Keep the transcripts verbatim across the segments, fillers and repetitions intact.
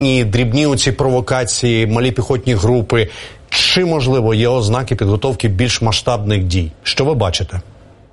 дрібні оці провокації, малі піхотні групи. Чи, можливо, є ознаки підготовки більш масштабних дій? Що ви бачите?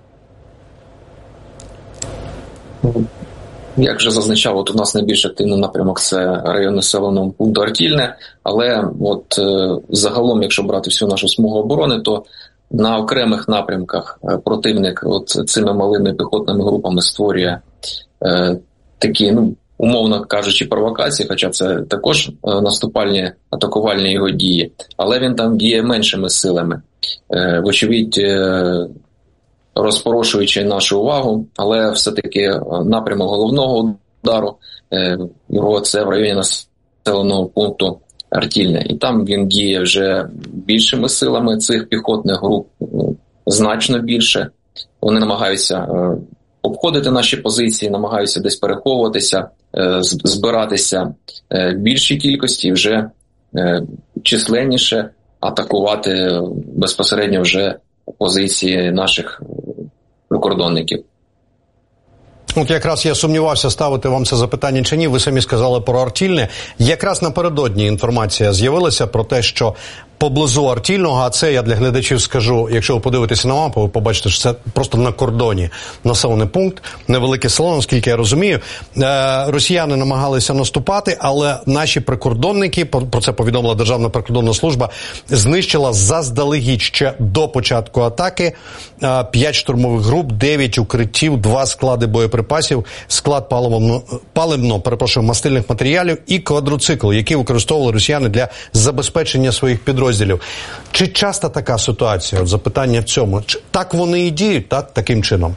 Як вже зазначав, от у нас найбільш активний напрямок – це район населеного пункту Артільне, але от е, загалом, якщо брати всю нашу смугу оборони, то на окремих напрямках противник от цими малими піхотними групами створює е, такі, ну, умовно кажучи, провокації, хоча це також е, наступальні, атакувальні його дії, але він там діє меншими силами. Е, вочевидь, е, розпорошуючи нашу увагу, але все-таки напрямок головного удару е, його це в районі населеного пункту Артільне. І там він діє вже більшими силами цих піхотних груп, значно більше. Вони намагаються е, обходити наші позиції, намагаються десь переховуватися, е, збиратися е, в більшій кількості, вже е, численніше атакувати безпосередньо вже позиції наших прикордонників. От якраз я сумнівався, ставити вам це запитання чи ні. Ви самі сказали про Артільне. Якраз напередодні інформація з'явилася про те, що поблизу Артільного, а це я для глядачів скажу, якщо ви подивитеся на мапу, ви побачите, що це просто на кордоні населений пункт, невелике село, наскільки я розумію. Росіяни намагалися наступати, але наші прикордонники, про це повідомила Державна прикордонна служба, знищила заздалегідь ще до початку атаки п'ять штурмових груп, дев'ять укриттів, два склади боєприпасів, склад паливно, паливно, перепрошую, мастильних матеріалів і квадроцикл, які використовували росіяни для забезпечення своїх підрозділів. Чи часто така ситуація? От запитання в цьому. Чи так вони і діють, так, таким чином?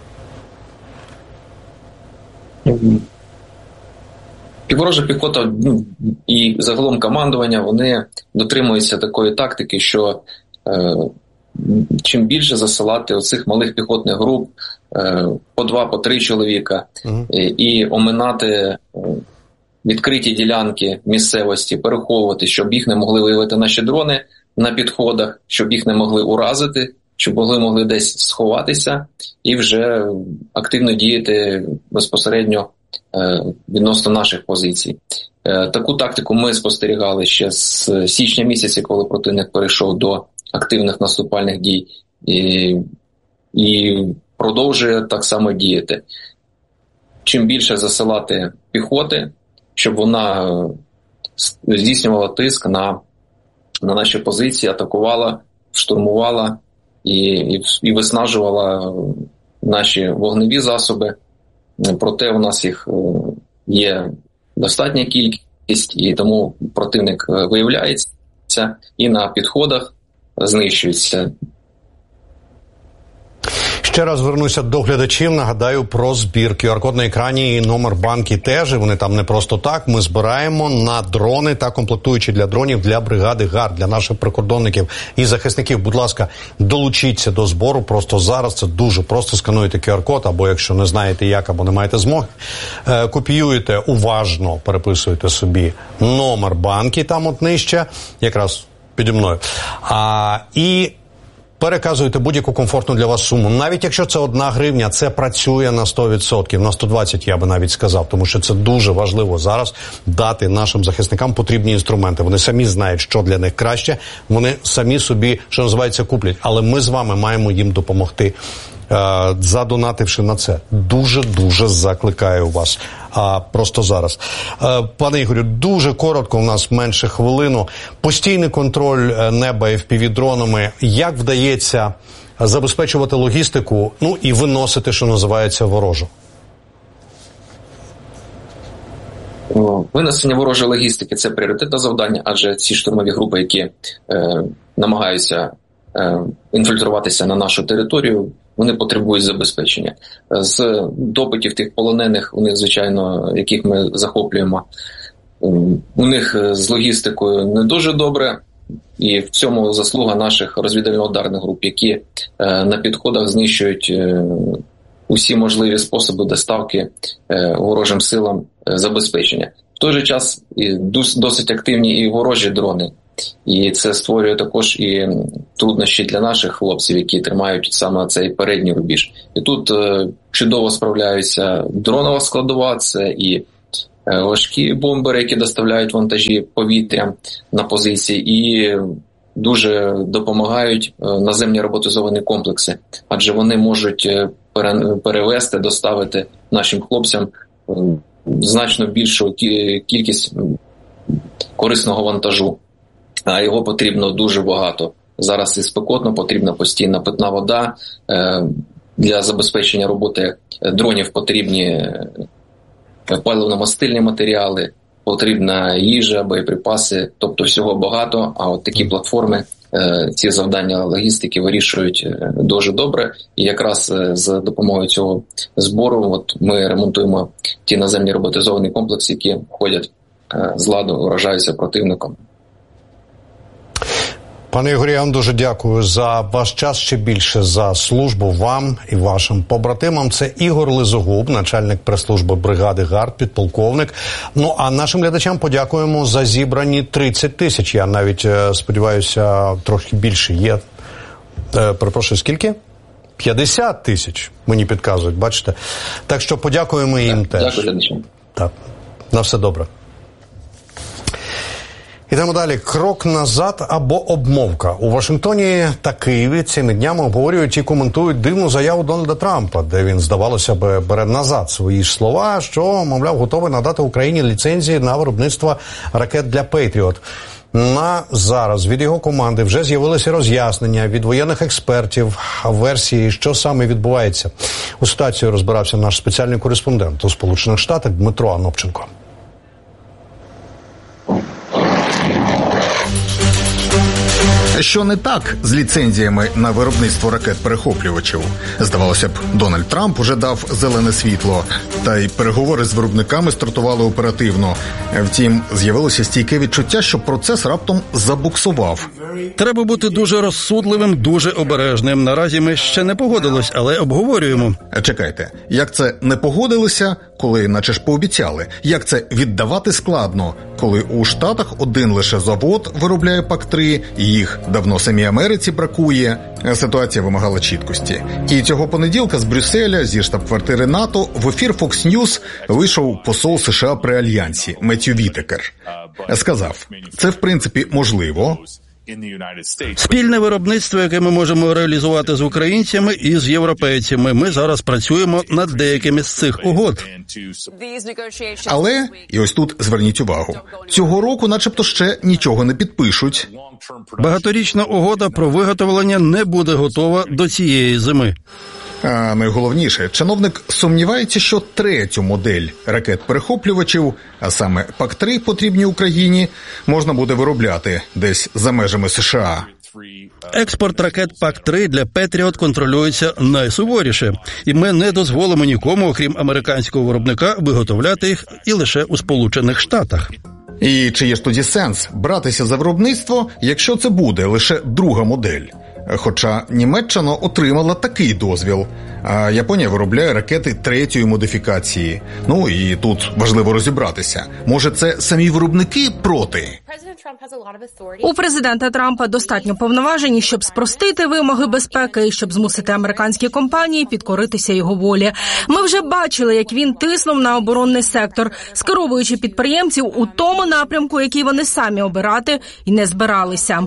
І ворожа піхота, ну, і загалом командування, вони дотримуються такої тактики, що е, чим більше засилати оцих малих піхотних груп, е, по два, по три чоловіка, угу. і, і оминати е, відкриті ділянки місцевості, переховувати, щоб їх не могли виявити наші дрони на підходах, щоб їх не могли уразити, щоб могли, могли десь сховатися і вже активно діяти безпосередньо е, відносно наших позицій. Е, таку тактику ми спостерігали ще з січня місяця, коли противник перейшов до активних наступальних дій і, і продовжує так само діяти. Чим більше засилати піхоти, щоб вона здійснювала тиск на, на наші позиції, атакувала, штурмувала і, і, і виснажувала наші вогневі засоби. Проте у нас їх є достатня кількість, і тому противник виявляється і на підходах знищується. Ще раз вернуся до глядачів, нагадаю про збір. ку ар-код на екрані і номер банки теж, і вони там не просто так. Ми збираємо на дрони та комплектуючі для дронів для бригади ГАРД, для наших прикордонників і захисників. Будь ласка, долучіться до збору просто зараз. Це дуже просто. Скануєте ку ар-код, або якщо не знаєте як, або не маєте змоги, копіюєте уважно, переписуєте собі номер банки, там от нижче, якраз піді мною. А, і переказуєте будь-яку комфортну для вас суму. Навіть якщо це одна гривня, це працює на сто відсотків, на сто двадцять, я би навіть сказав, тому що це дуже важливо зараз дати нашим захисникам потрібні інструменти. Вони самі знають, що для них краще, вони самі собі, що називається, куплять. Але ми з вами маємо їм допомогти, задонативши на це. Дуже-дуже закликаю вас. А просто зараз. Пане Ігорю, дуже коротко, у нас менше хвилину. Постійний контроль неба еф пі ві-дронами. Як вдається забезпечувати логістику, ну і виносити, що називається, ворожу? Винесення ворожої логістики – це пріоритетне завдання, адже ці штурмові групи, які е, намагаються е, інфільтруватися на нашу територію, вони потребують забезпечення. З допитів тих полонених, у них, звичайно, яких ми захоплюємо, у них з логістикою не дуже добре, і в цьому заслуга наших розвідувально-ударних груп, які на підходах знищують усі можливі способи доставки ворожим силам забезпечення. В той же час досить активні і ворожі дрони. І це створює також і труднощі для наших хлопців, які тримають саме цей передній рубіж. І тут е, чудово справляються дронова складова, це і важкі бомбери, які доставляють вантажі повітрям на позиції, і дуже допомагають наземні роботизовані комплекси, адже вони можуть перевезти, доставити нашим хлопцям значно більшу кількість корисного вантажу, а його потрібно дуже багато. Зараз і спекотно, потрібна постійна питна вода. Для забезпечення роботи дронів потрібні паливно-мастильні матеріали, потрібна їжа, боєприпаси, тобто всього багато, а от такі платформи ці завдання логістики вирішують дуже добре. І якраз за допомогою цього збору от ми ремонтуємо ті наземні роботизовані комплекси, які входять з ладу, вражаються противником. Пане Ігорі, я вам дуже дякую за ваш час, ще більше за службу вам і вашим побратимам. Це Ігор Лизогуб, начальник прес-служби бригади ГАРД, підполковник. Ну, а нашим глядачам подякуємо за зібрані тридцять тисяч. Я навіть сподіваюся, трохи більше є. Е, перепрошую, скільки? п'ятдесят тисяч, мені підказують, бачите? Так що подякуємо їм теж. Дякую глядачам. Так, на все добре. Ідемо далі. Крок назад або обмовка. У Вашингтоні та Києві цими днями обговорюють і коментують дивну заяву Дональда Трампа, де він, здавалося б, бере назад свої ж слова, що, мовляв, готовий надати Україні ліцензії на виробництво ракет для Петріот. На зараз від його команди вже з'явилися роз'яснення від воєнних експертів версії, що саме відбувається. У ситуації розбирався наш спеціальний кореспондент у Сполучених Штатах Дмитро Анопченко. Що не так з ліцензіями на виробництво ракет-перехоплювачів? Здавалося б, Дональд Трамп уже дав зелене світло, та й переговори з виробниками стартували оперативно. Втім, з'явилося стійке відчуття, що процес раптом забуксував. Треба бути дуже розсудливим, дуже обережним. Наразі ми ще не погодились, але обговорюємо. Чекайте, як це не погодилися, коли наче ж пообіцяли? Як це віддавати складно, коли у Штатах один лише завод виробляє пак три, і їх давно самій Америці бракує? Ситуація вимагала чіткості. І цього понеділка з Брюсселя, зі штаб-квартири НАТО, в ефір Fox News вийшов посол США при Альянсі Меттью Вітекер. Сказав, це в принципі можливо. Спільне виробництво, яке ми можемо реалізувати з українцями і з європейцями. Ми зараз працюємо над деякими з цих угод. Але, і ось тут зверніть увагу, цього року начебто ще нічого не підпишуть. Багаторічна угода про виготовлення не буде готова до цієї зими. А найголовніше, чиновник сумнівається, що третю модель ракет-перехоплювачів, а саме пак три потрібні Україні, можна буде виробляти десь за межами США. Експорт ракет пак три для Петріот контролюється найсуворіше. І ми не дозволимо нікому, окрім американського виробника, виготовляти їх і лише у Сполучених Штатах. І чи є ж тоді сенс братися за виробництво, якщо це буде лише друга модель? Хоча Німеччина отримала такий дозвіл, а Японія виробляє ракети третьої модифікації. Ну і тут важливо розібратися. Може, це самі виробники проти? У президента Трампа достатньо повноважень, щоб спростити вимоги безпеки і щоб змусити американські компанії підкоритися його волі. Ми вже бачили, як він тиснув на оборонний сектор, скеровуючи підприємців у тому напрямку, який вони самі обирати і не збиралися.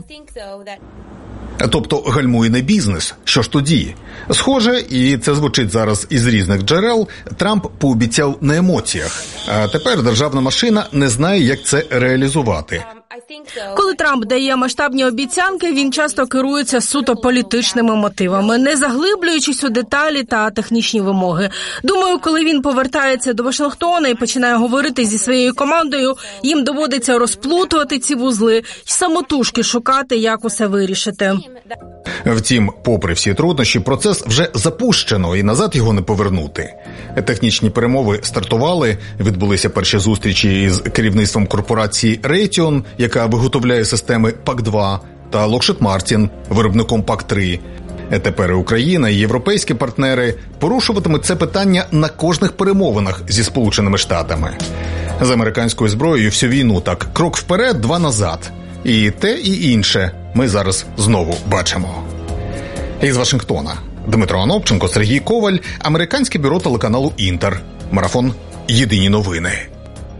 Тобто гальмує не бізнес. Що ж тоді? Схоже, і це звучить зараз із різних джерел, Трамп пообіцяв на емоціях. А тепер державна машина не знає, як це реалізувати. Коли Трамп дає масштабні обіцянки, він часто керується суто політичними мотивами, не заглиблюючись у деталі та технічні вимоги. Думаю, коли він повертається до Вашингтона і починає говорити зі своєю командою, їм доводиться розплутувати ці вузли і самотужки шукати, як усе вирішити. Втім, попри всі труднощі, процес вже запущено і назад його не повернути. Технічні перемови стартували, відбулися перші зустрічі із керівництвом корпорації Raytheon, яка виготовляє системи пак два, та Lockheed Martin, виробником пак три. Тепер і Україна, і європейські партнери порушуватимуть це питання на кожних перемовинах зі Сполученими Штатами. З американською зброєю всю війну так крок вперед, два назад. І те, і інше ми зараз знову бачимо. Із Вашингтона Дмитро Анопченко, Сергій Коваль, американське бюро телеканалу «Інтер». Марафон «Єдині новини».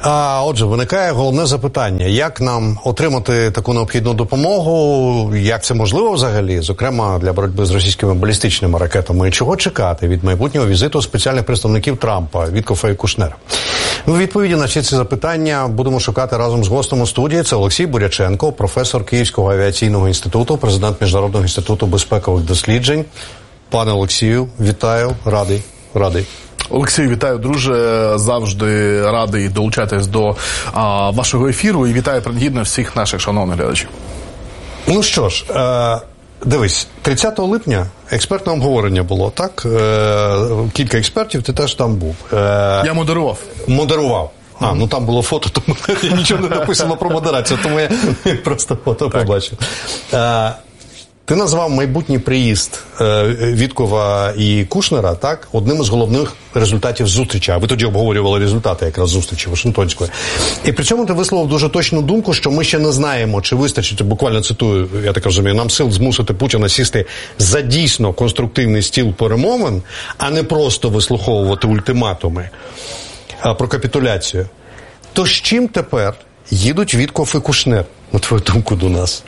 А, отже, виникає головне запитання. Як нам отримати таку необхідну допомогу? Як це можливо взагалі? Зокрема, для боротьби з російськими балістичними ракетами. І чого чекати від майбутнього візиту спеціальних представників Трампа, Віткофа і Кушнера? Ну, відповіді на всі ці запитання будемо шукати разом з гостем у студії. Це Олексій Буряченко, професор Київського авіаційного інституту, президент Міжнародного інституту безпекових досліджень. Пане Олексію, вітаю, радий, радий. Олексій, вітаю, друже. Завжди радий долучатись до а, вашого ефіру і вітаю принагідно всіх наших шановних глядачів. Ну що ж, е, дивись, тридцятого липня експертне обговорення було, так? Е, кілька експертів, ти теж там був. Е, я модерував. Модерував. А, ну там було фото, тому нічого не написано про модерацію, тому я просто фото так побачив. Е, Ти назвав майбутній приїзд е, Віткова і Кушнера, так, одним із головних результатів зустрічі. А ви тоді обговорювали результати якраз зустрічі Вашингтонської. І при цьому ти висловив дуже точну думку, що ми ще не знаємо, чи вистачить, буквально цитую, я так розумію, нам сил змусити Путіна сісти за дійсно конструктивний стіл перемовин, а не просто вислуховувати ультиматуми а, про капітуляцію. То з чим тепер їдуть Вітков і Кушнер, на твою думку, до нас?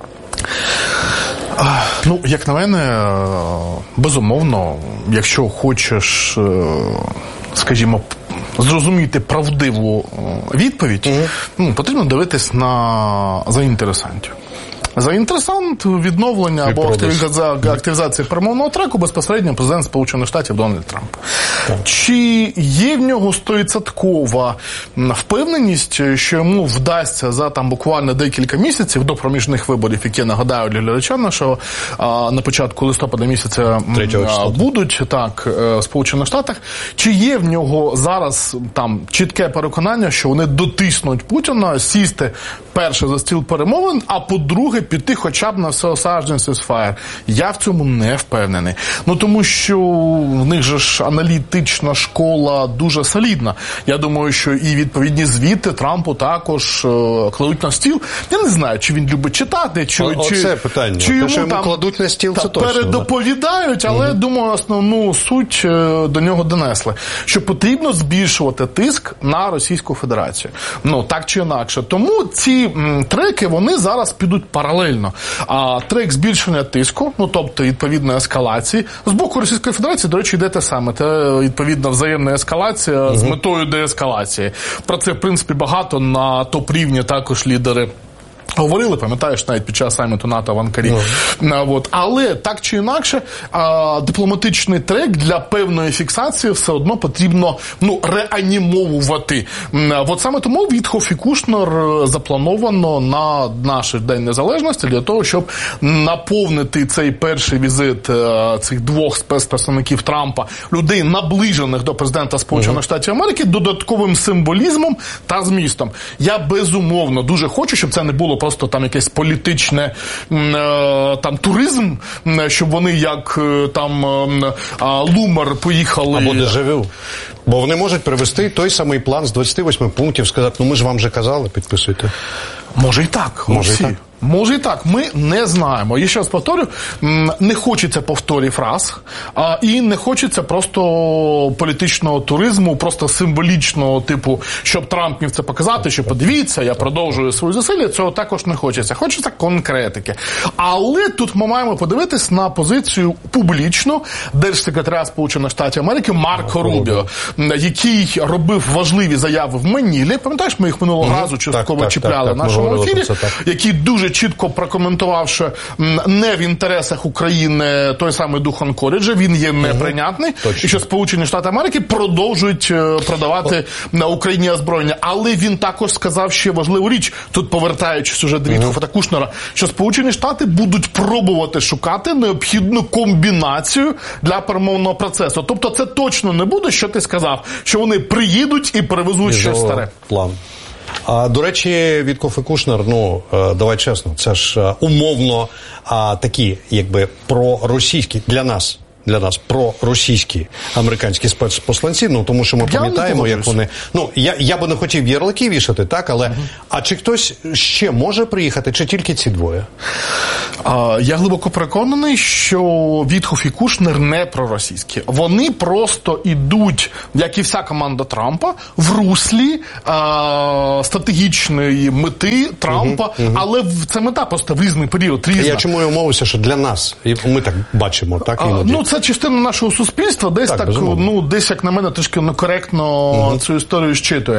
Ну, як на мене, безумовно, якщо хочеш, скажімо, зрозуміти правдиву відповідь, mm-hmm. ну, потрібно дивитись на заінтересантів. Заінтересант відновлення або активізації перемовного треку безпосередньо президент Сполучених Штатів Дональд Трамп. Так. Чи є в нього стовідсоткова впевненість, що йому вдасться за там буквально декілька місяців до проміжних виборів, які, нагадаю для глядача нашого, на початку листопада місяця будуть так в Сполучених Штатах, чи є в нього зараз там чітке переконання, що вони дотиснуть Путіна сісти перше за стіл перемовин, а по-друге піти хоча б на всеосяжний ceasefire. Я в цьому не впевнений. Ну, тому що в них же ж аналітична школа дуже солідна. Я думаю, що і відповідні звіти Трампу також е, кладуть на стіл. Я не знаю, чи він любить читати, чи, О, чи, оце питання. чи йому, Те, йому там кладуть на стіл, та, це точно. Передоповідають, але, угу. думаю, основну суть е, до нього донесли. Що потрібно збільшувати тиск на Російську Федерацію. Ну, так чи інакше. Тому ці м, треки, вони зараз підуть паралельно. А трек збільшення тиску, ну, тобто, відповідно, ескалації. З боку Російської Федерації, до речі, йде те саме. Це, відповідно, взаємна ескалація uh-huh. з метою деескалації. Про це, в принципі, багато на топ-рівні також лідери говорили, пам'ятаєш, навіть під час саміту НАТО в Анкарі. Mm. От. Але так чи інакше, а, дипломатичний трек для певної фіксації все одно потрібно, ну, реанімовувати. От саме тому Вітков і Кушнер заплановано на наш День Незалежності для того, щоб наповнити цей перший візит а, цих двох спецпредставників Трампа, людей, наближених до президента Сполучених mm. Штатів Америки, додатковим символізмом та змістом. Я безумовно дуже хочу, щоб це не було просто там якесь політичне там туризм, щоб вони як там Лумер поїхали. Або дежавю. Бо вони можуть привести той самий план з двадцяти восьми пунктів, сказати, ну ми ж вам вже казали, підписуйте. Може і так. Може і так. Може і так, ми не знаємо. І ще раз повторю, не хочеться повторів раз, а і не хочеться просто політичного туризму, просто символічного типу, щоб Трамп міг це показати, що подивіться, я продовжую свої зусилля, цього також не хочеться. Хочеться конкретики. Але тут ми маємо подивитись на позицію публічну держсекретаря Сполучених Штатів Америки Марко Рубіо, який робив важливі заяви в Манілі. Пам'ятаєш, ми їх минулого угу. разу частково так, чіпляли так, так, в нашому ефірі, який дуже чітко прокоментувавши не в інтересах України той самий дух Анкоріджа, він є неприйнятний, угу. і що Сполучені Штати Америки продовжують продавати О. на Україні озброєння. Але він також сказав ще важливу річ, тут повертаючись уже до Віткова та Кушнера, що Сполучені Штати будуть пробувати шукати необхідну комбінацію для перемовного процесу. Тобто це точно не буде, що ти сказав, що вони приїдуть і перевезуть щось старе. План. А, до речі, Вітков і Кушнер, ну, давай чесно, це ж умовно а, такі, якби, проросійські для нас, для нас проросійські американські спецпосланці, ну тому що ми я пам'ятаємо, як вони... Ну, я, я би не хотів ярлики вішати, так, але... Угу. А чи хтось ще може приїхати, чи тільки ці двоє? А, я глибоко переконаний, що Вітхоф і Кушнер не проросійські. Вони просто ідуть, як і вся команда Трампа, в руслі а, стратегічної мети Трампа, угу, угу. але це мета просто в різний період, різна. Я чому я умовився, що для нас, ми так бачимо, так? А, ну, це частина нашого суспільства, десь так, так ну, десь, як на мене, трішки некоректно угу. цю історію щитує.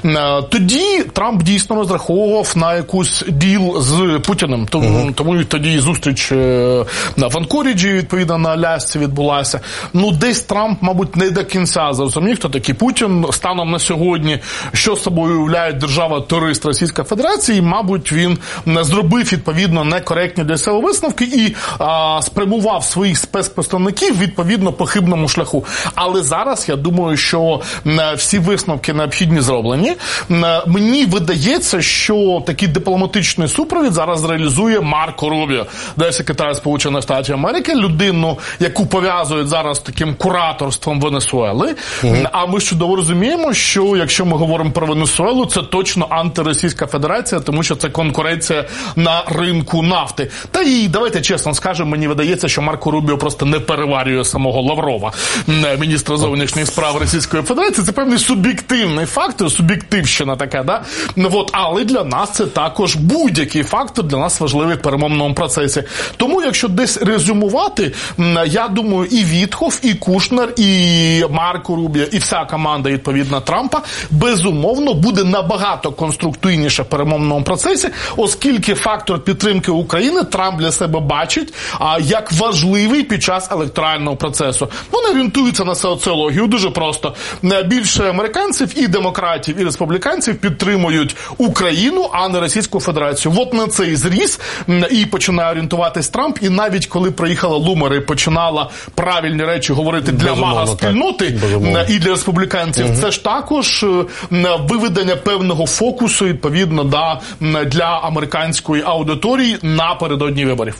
Тоді Трамп дійсно розраховував на якусь діл з Путіним, тому, угу. тому тоді зустріч на Анкоріджі, відповідно, на Алясці відбулася. Ну, десь Трамп, мабуть, не до кінця зрозумів, хто такий Путін. Станом на сьогодні, що собою уявляє держава-терорист Російська Федерація, і, мабуть, він зробив, відповідно, некоректні для себе висновки і а, спрямував своїх спецпредставників, відповідно, по хибному шляху. Але зараз, я думаю, що всі висновки необхідні зроблені. Мені видається, що такий дипломатичний супровід зараз реалізує Марко Рубіо, держсекретар Сполучених Штатів Америки, людину, яку пов'язують зараз з таким кураторством Венесуели. Mm-hmm. А ми чудово розуміємо, що якщо ми говоримо про Венесуелу, це точно антиросійська федерація, тому що це конкуренція на ринку нафти. Та і, давайте чесно скажемо, мені видається, що Марко Рубіо просто не переварює самого Лаврова, міністра зовнішніх справ Російської Федерації. Це певний суб'єктивний фактор, суб'єктивщина така, да? Вот. Але для нас це також будь-який фактор для нас важливий в перемовному процесі. Тому, якщо десь резюмувати, я думаю, і Вітхоф, і Кушнер, і Марко Рубіо, і вся команда, відповідно, Трампа, безумовно, буде набагато конструктивніше в перемовному процесі, оскільки фактор підтримки України Трамп для себе бачить а, як важливий під час електорального процесу. Вони орієнтуються на соціологію дуже просто. Більше американців і демократів, і республіканців підтримують Україну, а не Російську Федерацію. От на цей зріз і починає орієнтуватись Трамп, і навіть коли приїхала Лумер і починала правильні речі говорити для мага-спільноти і для республіканців, угу. це ж також виведення певного фокусу, відповідно, да, для американської аудиторії напередодні виборів.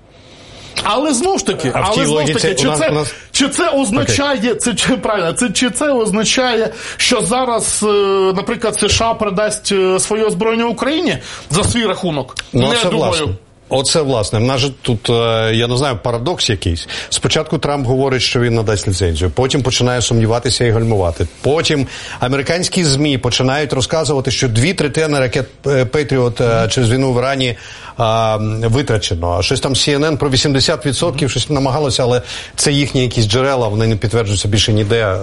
Але знову ж таки, а але знову ж таки, чи це, нас... чи це означає, це чи правильно, це чи це означає, що зараз, наприклад, США передасть своє озброєння Україні за свій рахунок? Ну, не це думаю. Власне. Оце, власне, в нас же тут, я не знаю, парадокс якийсь. Спочатку Трамп говорить, що він надасть ліцензію, потім починає сумніватися і гальмувати. Потім американські ЗМІ починають розказувати, що дві третини ракет Петріот через війну в Ірані а, витрачено. А щось там Сі Ен Ен про вісімдесят відсотків щось намагалося, але це їхні якісь джерела, вони не підтверджуються більше ніде, а,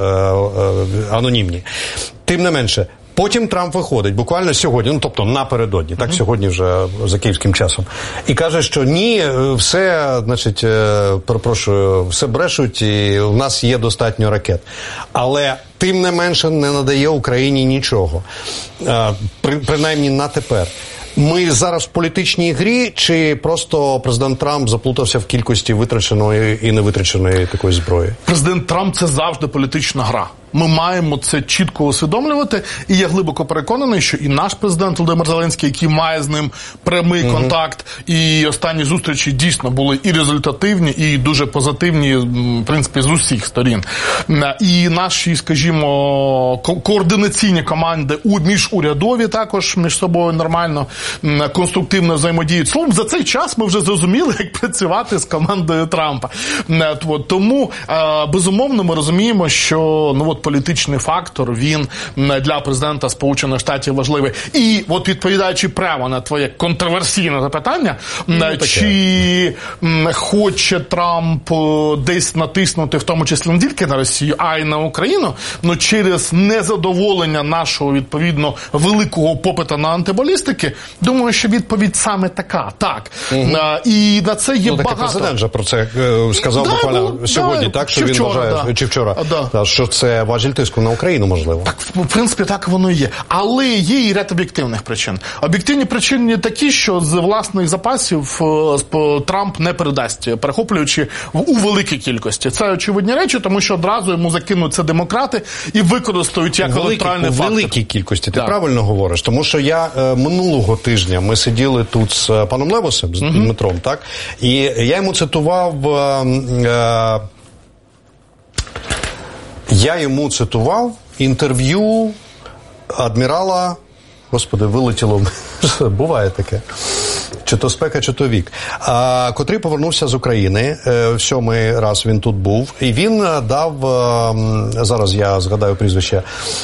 а, анонімні. Тим не менше, потім Трамп виходить, буквально сьогодні, ну, тобто напередодні, так, сьогодні вже за київським часом, і каже, що ні, все, значить, перепрошую, все брешуть, і в нас є достатньо ракет. Але тим не менше не надає Україні нічого, принаймні на тепер. Ми зараз в політичній грі, чи просто президент Трамп заплутався в кількості витраченої і невитраченої такої зброї? Президент Трамп – це завжди політична гра. Ми маємо це чітко усвідомлювати, і я глибоко переконаний, що і наш президент Володимир Зеленський, який має з ним прямий угу. контакт, і останні зустрічі дійсно були і результативні, і дуже позитивні, в принципі, з усіх сторін. І наші, скажімо, ко- координаційні команди, міжурядові також між собою нормально, конструктивно взаємодіють. Словом, за цей час ми вже зрозуміли, як працювати з командою Трампа. Тому, безумовно, ми розуміємо, що, ну, от політичний фактор, він для президента Сполучених Штатів важливий. І от відповідаючи прямо на твоє контроверсійне запитання, ну, чи хоче Трамп десь натиснути, в тому числі не тільки на Росію, а й на Україну, ну, через незадоволення нашого, відповідно, великого попиту на антибалістики, думаю, що відповідь саме така. Так. Угу. І на це є ну, багато. Президент же про це сказав да, буквально ну, сьогодні, да, так, що він вчора, вважає, да. чи вчора, да. що це важіль тиску на Україну, можливо. Так, в принципі, так воно і є. Але є і ряд об'єктивних причин. Об'єктивні причини такі, що з власних запасів Трамп не передасть, перехоплюючи у великій кількості. Це очевидні речі, тому що одразу йому закинуть це демократи і використають як електоральний фактор. У великій кількості, ти так. правильно говориш. Тому що я е, минулого тижня, ми сиділи тут з паном Левосом, з uh-huh. Дмитром, так? І я йому цитував... Е, е, Я йому цитував інтерв'ю адмірала, господи, вилетіло, буває таке, чи то спека, чи то вік, а, котрий повернувся з України, в сьомий раз він тут був, і він дав, зараз я згадаю прізвище,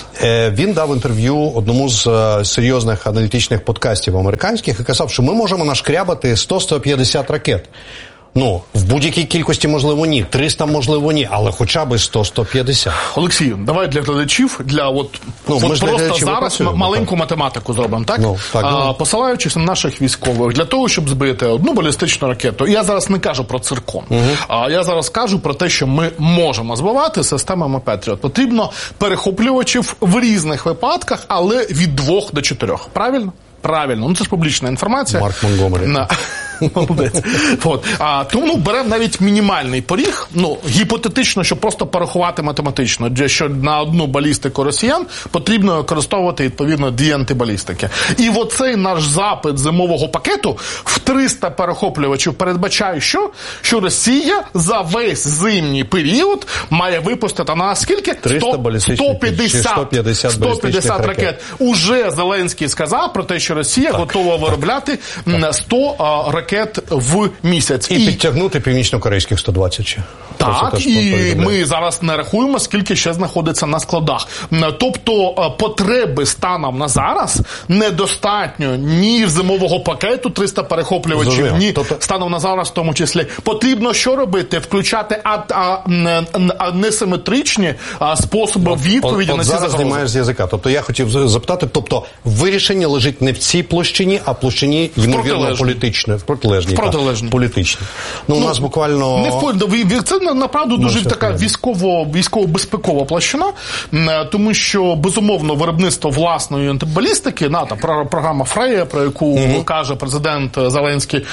він дав інтерв'ю одному з серйозних аналітичних подкастів американських і казав, що ми можемо нашкрябати сто - сто п'ятдесят ракет. Ну, в будь-якій кількості, можливо, ні. триста, можливо, ні. Але хоча б сто - сто п'ятдесят. Олексій, давай для глядачів, для от, ну, от просто зараз працюємо, маленьку так. математику зробимо, так? Ну, так а, ну. Посилаючись на наших військових, для того, щоб збити одну балістичну ракету, я зараз не кажу про циркон, угу. а я зараз кажу про те, що ми можемо збивати системами Петріот. Потрібно перехоплювачів в різних випадках, але від двох до чотирьох. Правильно? Правильно, ну це ж публічна інформація. Марк Монгомері. На... Молодець. От. А, тому ну, беремо навіть мінімальний поріг, ну, гіпотетично, щоб просто порахувати математично, що на одну балістику росіян потрібно використовувати, відповідно, дві антибалістики. І оцей наш запит зимового пакету в триста перехоплювачів передбачає, що? Що Росія за весь зимній період має випустити на скільки? триста балістичних, сто п'ятдесят, сто п'ятдесят, сто п'ятдесят ракет. ракет. Уже Зеленський сказав про те, що Росія так, готова виробляти так. сто а, ракет в місяць. І, і підтягнути північно-корейських сто двадцять ще. Так, і ми зараз не рахуємо, скільки ще знаходиться на складах. Тобто потреби станом на зараз недостатньо ні зимового пакету триста перехоплювачів, Заживемо. ні тобто... станом на зараз в тому числі. Потрібно що робити? Включати а, а, а, несиметричні а, способи відповіді от, на от ці зараз загрози. знімаєш з язика. Тобто я хотів запитати, тобто вирішення лежить не в цій площині, а в площині, ймовірно, політичної, в протилежній. В протилежній. Політичній. Ну, ну, у нас буквально... Не в... Це, направду, дуже ну, така військово, військово-безпекова площина, тому що, безумовно, виробництво власної антибалістики, НАТО, програма Фрея, про яку угу. каже президент Зеленський,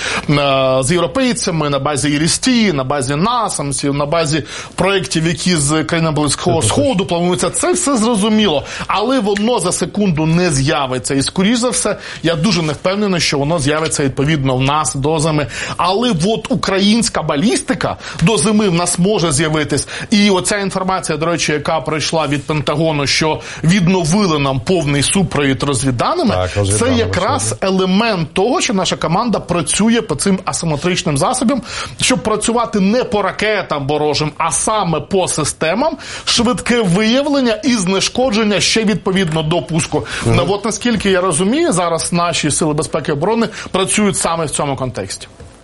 з європейцями, на базі ІРІСТі, на базі насамсів, на базі проєктів, які з країн Близького Сходу плануються, це все зрозуміло. Але воно за секунду не з'явиться. І, скоріш за все, я дуже не впевнений, що воно з'явиться відповідно в нас до зими. Але от українська балістика до зими в нас може з'явитись. І оця інформація, до речі, яка прийшла від Пентагону, що відновили нам повний супровід розвідданими, так, це якраз елемент того, що наша команда працює по цим асиметричним засобам, щоб працювати не по ракетам ворожим, а саме по системам, швидке виявлення і знешкодження ще відповідно до пуску. Угу. Ну, от наскільки я розумію, зараз наші сили безпеки і оборони працюють саме в цьому контексті.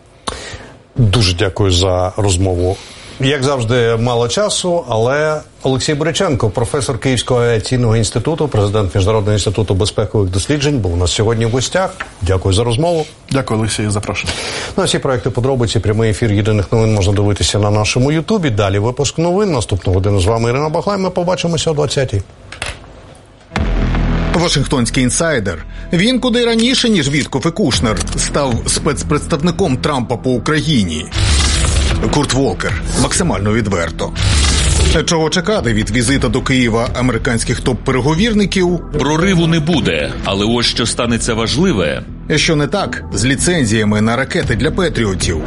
Дуже дякую за розмову. Як завжди, мало часу, але Олексій Бориченко, професор Київського авіаційного інституту, президент Міжнародного інституту безпекових досліджень, був у нас сьогодні в гостях. Дякую за розмову. Дякую, Олексій, за запрошення. На всі проекти подробиці, прямий ефір Єдиних новин можна дивитися на нашому Ютубі. Далі випуск новин. Наступну годину з вами Ірина Баглай. Ми побачимося о двадцятій. Вашингтонський інсайдер. Він куди раніше, ніж Вітков і Кушнер, став спецпредставником Трампа по Україні. Курт Волкер. Максимально відверто. Чого чекати від візита до Києва американських топ-переговірників? Прориву не буде, але ось що станеться важливе. Що не так з ліцензіями на ракети для патріотів?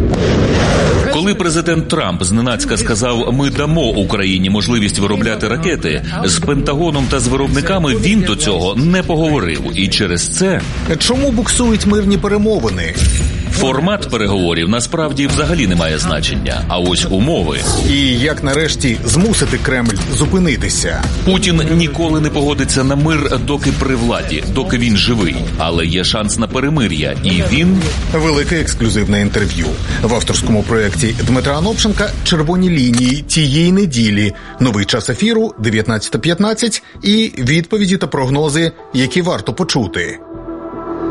Коли президент Трамп зненацька сказав «ми дамо Україні можливість виробляти ракети», з Пентагоном та з виробниками він до цього не поговорив. І через це... Чому буксують мирні перемовини? Формат переговорів насправді взагалі не має значення, а ось умови. І як нарешті змусити Кремль зупинитися? Путін ніколи не погодиться на мир, доки при владі, доки він живий. Але є шанс на перемир'я, і він... Велике ексклюзивне інтерв'ю. В авторському проєкті Дмитра Анопченка «Червоні лінії» тієї неділі. Новий час ефіру дев'ятнадцята п'ятнадцять і відповіді та прогнози, які варто почути.